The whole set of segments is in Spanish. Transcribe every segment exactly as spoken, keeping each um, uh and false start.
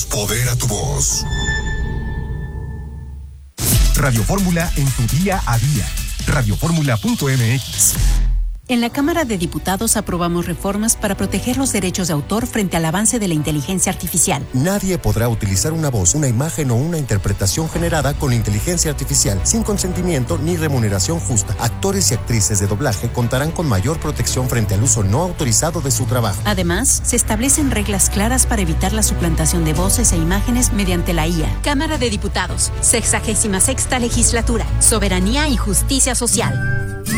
Damos poder a tu voz. Radio Fórmula en tu día a día. radio fórmula punto m x. En la Cámara de Diputados aprobamos reformas para proteger los derechos de autor frente al avance de la inteligencia artificial. Nadie podrá utilizar una voz, una imagen o una interpretación generada con inteligencia artificial sin consentimiento ni remuneración justa. Actores y actrices de doblaje contarán con mayor protección frente al uso no autorizado de su trabajo. Además, se establecen reglas claras para evitar la suplantación de voces e imágenes mediante la I A. Cámara de Diputados, sexagésima sexta legislatura, soberanía y justicia social.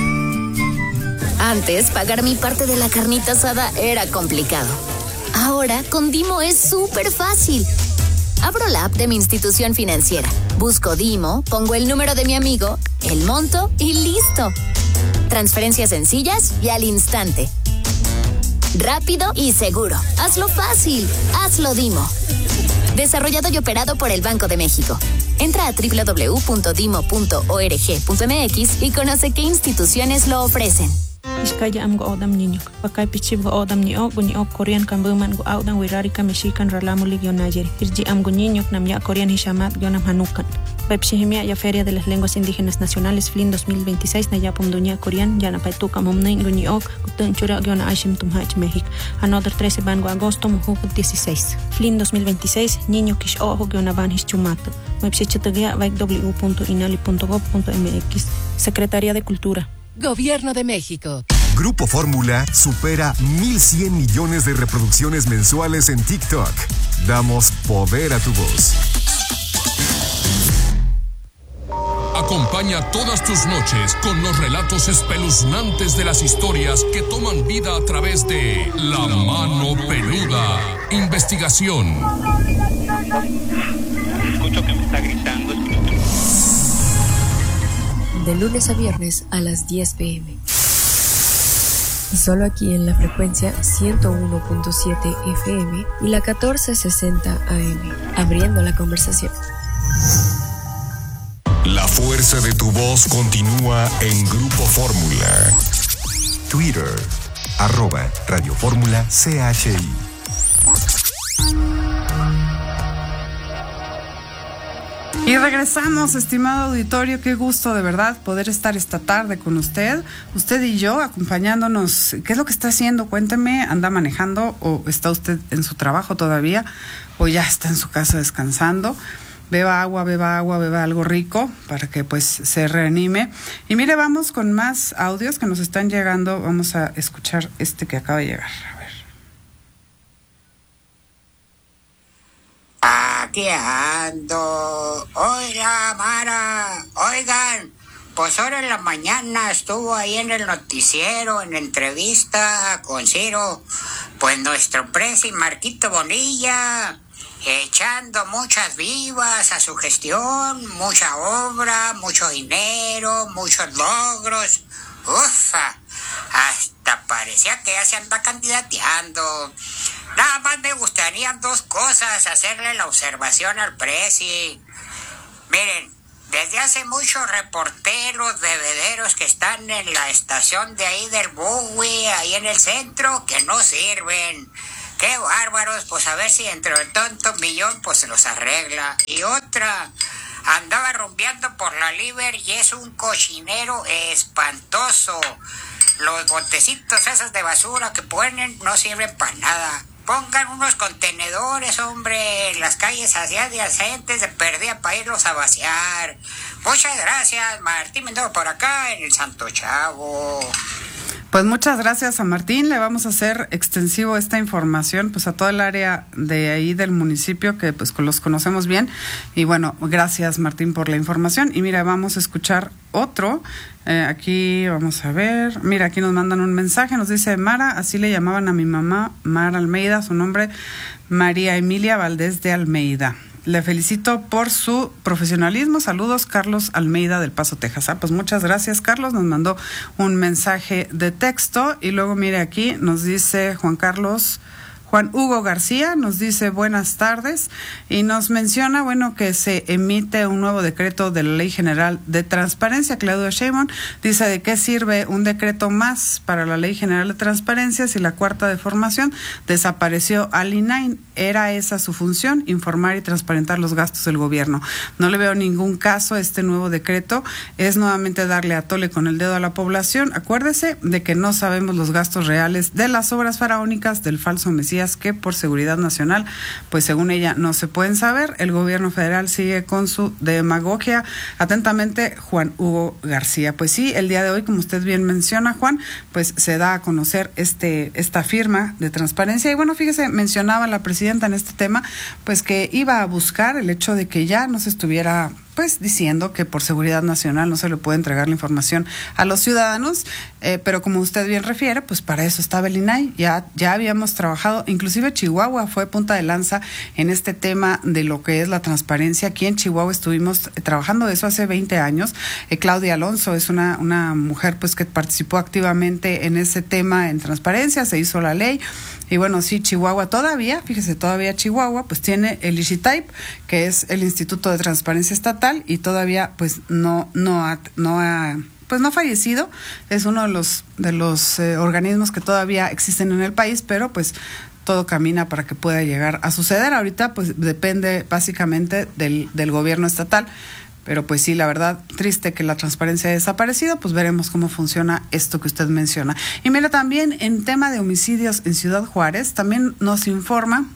Antes, pagar mi parte de la carnita asada era complicado. Ahora, con Dimo es súper fácil. Abro la app de mi institución financiera, busco Dimo, pongo el número de mi amigo, el monto y listo. Transferencias sencillas y al instante. Rápido y seguro. Hazlo fácil. Hazlo Dimo. Desarrollado y operado por el Banco de México. Entra a doble u doble u doble u punto dimo punto org punto m x y conoce qué instituciones lo ofrecen. Iskaya am go odam niño, pakay pichib go odam ni o, ni o Korean kambuman go audan wirari ka Mexican ralamu ligyo nayer. Irji am go niño nam ya Korean hishamat gionam hanukan. Pepshihimia ya Feria de las Lenguas Indígenas Nacionales Flin dos mil veintiséis na ya pumdunia Korean ya na paituka momnei go ni o, gutun chura giona ashim tumhach México. Another trece ban go agosto muhu dieciséis. Flin dos mil veintiséis niño kish o ho giona ban hischumato. Mepsichitagia vai w w w punto inali punto gob punto m x. Secretaría de Cultura. Gobierno de México. Grupo Fórmula supera mil cien millones de reproducciones mensuales en TikTok. Damos poder a tu voz. Acompaña todas tus noches con los relatos espeluznantes de las historias que toman vida a través de La Mano Peluda. Investigación. Escucho que me está gritando. De lunes a viernes a las diez pe eme. Solo aquí en la frecuencia ciento uno punto siete efe eme y la catorce sesenta a eme. Abriendo la conversación. La fuerza de tu voz continúa en Grupo Fórmula. Twitter, arroba Radio Fórmula C H I. Y regresamos, estimado auditorio, qué gusto de verdad poder estar esta tarde con usted, usted y yo, acompañándonos. ¿Qué es lo que está haciendo? Cuénteme, ¿anda manejando o está usted en su trabajo todavía o ya está en su casa descansando? Beba agua, beba agua, beba algo rico para que pues se reanime. Y mire, vamos con más audios que nos están llegando. Vamos a escuchar este que acaba de llegar. Aquí ando. Oiga, Mara, oigan, pues ahora en la mañana estuvo ahí en el noticiero, en entrevista con Ciro, pues nuestro presi Marquito Bonilla, echando muchas vivas a su gestión, mucha obra, mucho dinero, muchos logros. Ufa, hasta parecía que ya se anda candidateando. Nada más me gustarían dos cosas, hacerle la observación al presi. Miren, desde hace muchos reporteros, bebederos que están en la estación de ahí del Bowie, ahí en el centro, que no sirven. ¡Qué bárbaros! Pues a ver si dentro de tanto millón pues se los arregla. Y otra, andaba rumbeando por la Liber y es un cochinero espantoso. Los botecitos esos de basura que ponen no sirven para nada. Pongan unos contenedores, hombre, en las calles adyacentes de perdida para irlos a vaciar. Muchas gracias, Martín Mendoza por acá en el Santo Chavo. Pues muchas gracias a Martín, le vamos a hacer extensivo esta información pues a todo el área de ahí del municipio que pues los conocemos bien y bueno, gracias Martín por la información y mira, vamos a escuchar otro, eh, aquí vamos a ver, mira, aquí nos mandan un mensaje, nos dice Mara, así le llamaban a mi mamá, Mara Almeida, su nombre María Emilia Valdés de Almeida. Le felicito por su profesionalismo. Saludos, Carlos Almeida del Paso, Texas. Ah, pues muchas gracias, Carlos. Nos mandó un mensaje de texto. Y luego, mire aquí, nos dice Juan Carlos Juan Hugo García nos dice buenas tardes y nos menciona, bueno, que se emite un nuevo decreto de la Ley General de Transparencia. Claudio Sheinbaum dice de qué sirve un decreto más para la Ley General de Transparencia si la cuarta de formación desapareció al I N A I. Era esa su función, informar y transparentar los gastos del gobierno. No le veo ningún caso a este nuevo decreto. Es nuevamente darle a tole con el dedo a la población. Acuérdese de que no sabemos los gastos reales de las obras faraónicas del falso Mesías, que por seguridad nacional, pues según ella no se pueden saber. El gobierno federal sigue con su demagogia. Atentamente, Juan Hugo García. Pues sí, el día de hoy, como usted bien menciona, Juan, pues se da a conocer este esta firma de transparencia. Y bueno, fíjese, mencionaba la presidenta en este tema, pues que iba a buscar el hecho de que ya no se estuviera pues diciendo que por seguridad nacional no se le puede entregar la información a los ciudadanos, eh, pero como usted bien refiere, pues para eso estaba el I N A I, ya, ya habíamos trabajado, inclusive Chihuahua fue punta de lanza en este tema de lo que es la transparencia. Aquí en Chihuahua estuvimos trabajando de eso hace veinte años, eh, Claudia Alonso es una, una mujer pues que participó activamente en ese tema en transparencia, se hizo la ley. Y bueno, sí, Chihuahua todavía, fíjese, todavía Chihuahua, pues tiene el IXITAIP, que es el Instituto de Transparencia Estatal, y todavía pues no, no ha, no ha, pues no ha fallecido. Es uno de los, de los eh, organismos que todavía existen en el país, pero pues todo camina para que pueda llegar a suceder. Ahorita pues depende básicamente del, del gobierno estatal. Pero pues sí, la verdad, triste que la transparencia haya desaparecido, pues veremos cómo funciona esto que usted menciona. Y mira, también en tema de homicidios en Ciudad Juárez, también nos informa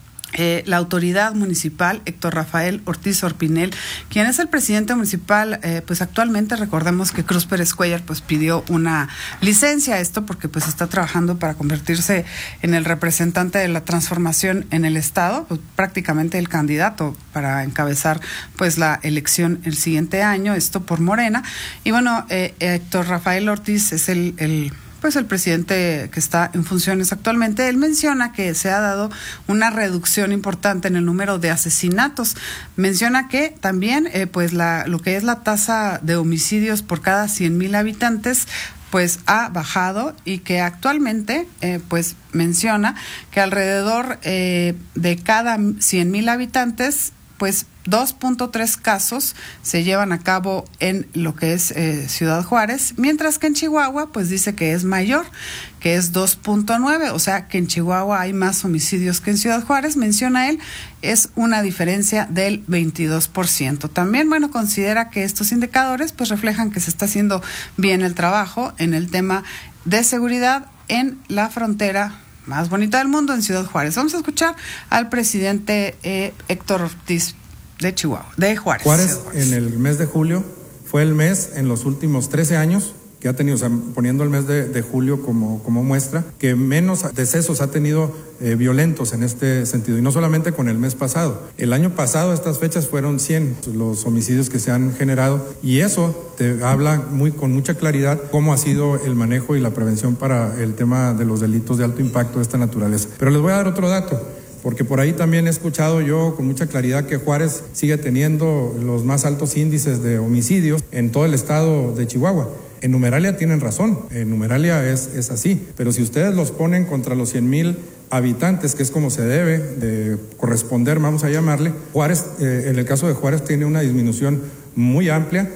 Eh, la autoridad municipal, Héctor Rafael Ortiz Orpinel, quien es el presidente municipal, eh, pues actualmente recordemos que Cruz Pérez Cuellar pues pidió una licencia a esto porque pues está trabajando para convertirse en el representante de la transformación en el estado, pues prácticamente el candidato para encabezar pues la elección el siguiente año, esto por Morena. Y bueno, eh, Héctor Rafael Ortiz es el, el pues el presidente que está en funciones actualmente. Él menciona que se ha dado una reducción importante en el número de asesinatos. Menciona que también eh, pues la lo que es la tasa de homicidios por cada cien mil habitantes pues ha bajado, y que actualmente eh, pues menciona que alrededor eh, de cada cien mil habitantes pues dos punto tres casos se llevan a cabo en lo que es eh, Ciudad Juárez, mientras que en Chihuahua pues dice que es mayor, que es dos punto nueve, o sea que en Chihuahua hay más homicidios que en Ciudad Juárez. Menciona él, es una diferencia del veintidós por ciento. También, bueno, considera que estos indicadores pues reflejan que se está haciendo bien el trabajo en el tema de seguridad en la frontera más bonita del mundo, en Ciudad Juárez. Vamos a escuchar al presidente eh, Héctor Ortiz de Chihuahua, de Juárez. Juárez, en el mes de julio, fue el mes en los últimos trece años que ha tenido, o sea, poniendo el mes de, de julio como, como muestra, que menos decesos ha tenido eh, violentos en este sentido, y no solamente con el mes pasado. El año pasado estas fechas fueron cien los homicidios que se han generado, y eso te habla muy con mucha claridad cómo ha sido el manejo y la prevención para el tema de los delitos de alto impacto de esta naturaleza. Pero les voy a dar otro dato, porque por ahí también he escuchado yo con mucha claridad que Juárez sigue teniendo los más altos índices de homicidios en todo el estado de Chihuahua. En Numeralia tienen razón, en Numeralia es, es así, pero si ustedes los ponen contra los cien mil habitantes, que es como se debe de corresponder, vamos a llamarle, Juárez, eh, en el caso de Juárez tiene una disminución muy amplia.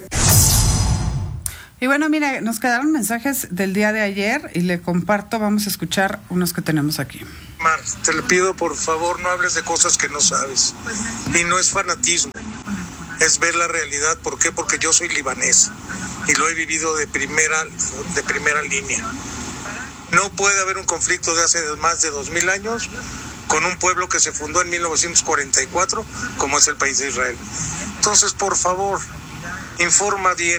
Y bueno, mire, nos quedaron mensajes del día de ayer y le comparto, vamos a escuchar unos que tenemos aquí. Mar, te le pido por favor no hables de cosas que no sabes, y no es fanatismo, es ver la realidad. ¿Por qué? Porque yo soy libanés y lo he vivido de primera, de primera línea. No puede haber un conflicto de hace más de dos mil años con un pueblo que se fundó en mil novecientos cuarenta y cuatro, como es el país de Israel. Entonces, por favor, informa bien.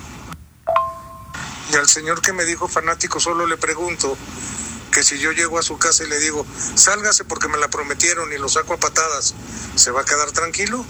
Y al señor que me dijo fanático, solo le pregunto que si yo llego a su casa y le digo, sálgase porque me la prometieron, y lo saco a patadas, ¿se va a quedar tranquilo?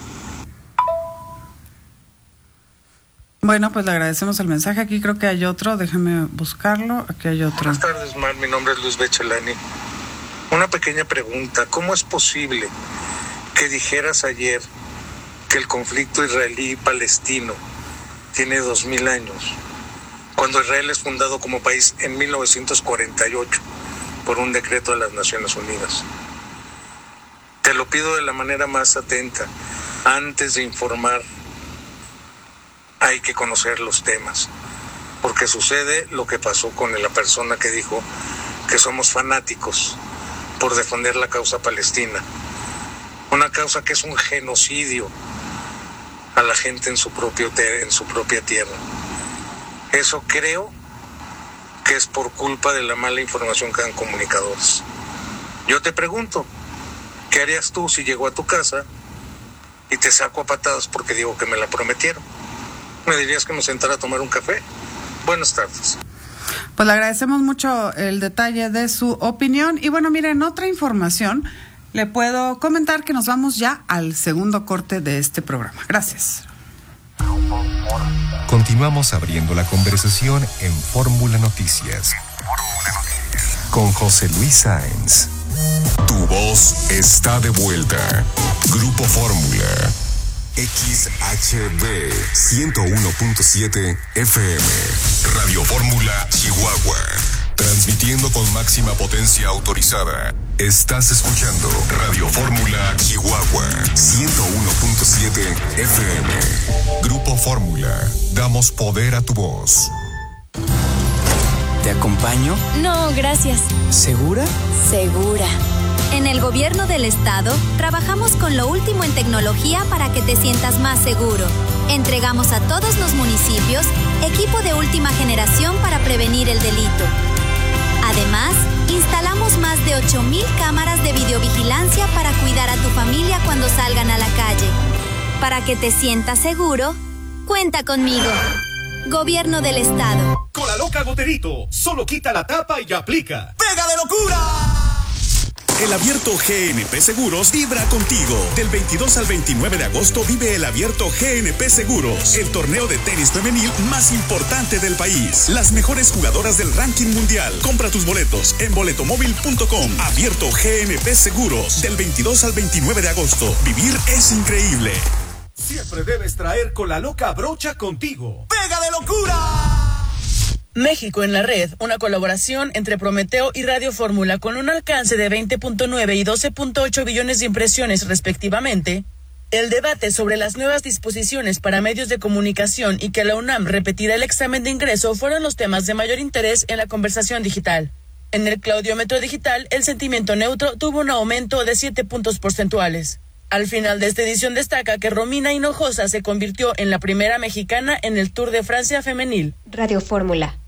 Bueno, pues le agradecemos el mensaje. Aquí creo que hay otro, déjame buscarlo. Aquí hay otro. Buenas tardes, Mar, mi nombre es Luis Bechelani. Una pequeña pregunta, ¿cómo es posible que dijeras ayer que el conflicto israelí-palestino tiene dos mil años, cuando Israel es fundado como país en mil novecientos cuarenta y ocho por un decreto de las Naciones Unidas? Te lo pido de la manera más atenta. Antes de informar, hay que conocer los temas, porque sucede lo que pasó con la persona que dijo que somos fanáticos por defender la causa palestina, una causa que es un genocidio a la gente en su propio te- en su propia tierra. Eso creo que es por culpa de la mala información que dan comunicadores. Yo te pregunto, ¿qué harías tú si llego a tu casa y te saco a patadas porque digo que me la prometieron? ¿Me dirías que me sentara a tomar un café? Buenas tardes. Pues le agradecemos mucho el detalle de su opinión. Y bueno, miren, otra información, le puedo comentar que nos vamos ya al segundo corte de este programa. Gracias. Continuamos abriendo la conversación en Fórmula Noticias. Con José Luis Sáenz. Tu voz está de vuelta. Grupo Fórmula. X H B ciento uno punto siete F M. Radio Fórmula Chihuahua. Transmitiendo con máxima potencia autorizada. Estás escuchando Radio Fórmula Chihuahua ciento uno punto siete F M. Grupo Fórmula. Damos poder a tu voz. ¿Te acompaño? No, gracias. ¿Segura? Segura. En el gobierno del estado, trabajamos con lo último en tecnología para que te sientas más seguro. Entregamos a todos los municipios equipo de última generación para prevenir el delito. Además, instalamos más de ocho mil cámaras de videovigilancia para cuidar a tu familia cuando salgan a la calle. Para que te sientas seguro, cuenta conmigo. Gobierno del estado. Con la loca Goterito, solo quita la tapa y aplica. ¡Pega de locura! El Abierto G N P Seguros vibra contigo. Del veintidós al veintinueve de agosto vive el Abierto G N P Seguros, el torneo de tenis femenil más importante del país. Las mejores jugadoras del ranking mundial. Compra tus boletos en boletomóvil punto com. Abierto G N P Seguros, del veintidós al veintinueve de agosto. Vivir es increíble. Siempre debes traer con la loca brocha contigo. ¡Pega de locura! México en la red, una colaboración entre Prometeo y Radio Fórmula con un alcance de veinte punto nueve y doce punto ocho billones de impresiones respectivamente. El debate sobre las nuevas disposiciones para medios de comunicación y que la UNAM repetirá el examen de ingreso fueron los temas de mayor interés en la conversación digital. En el claudiómetro digital, el sentimiento neutro tuvo un aumento de siete puntos porcentuales. Al final de esta edición destaca que Romina Hinojosa se convirtió en la primera mexicana en el Tour de Francia femenil. Radio Fórmula.